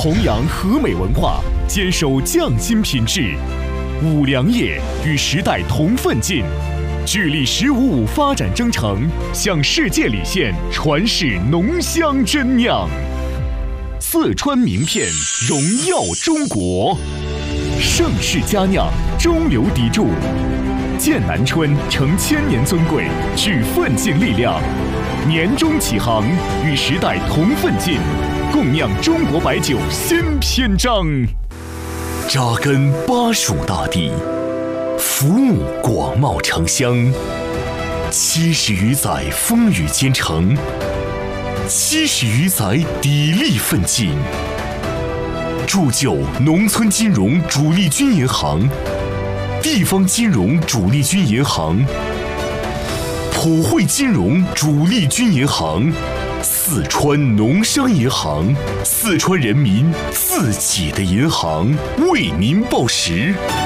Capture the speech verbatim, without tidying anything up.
弘扬和美文化，坚守匠心品质。五粮液与时代同奋进，聚力“十五五”发展征程，向世界礼献传世浓香真酿。四川名片荣耀中国，盛世佳酿，中流砥柱。剑南春承千年尊贵，聚奋进力量，年终起航，与时代同奋进，共酿中国白酒新篇章。 扎根巴蜀大地，服务广袤城乡，七十余载风雨兼程，七十余载砥砺奋进，铸就农村金融主力军银行、地方金融主力军银行、普惠金融主力军银行、四川农商银行，四川人民自己的银行，为民报时。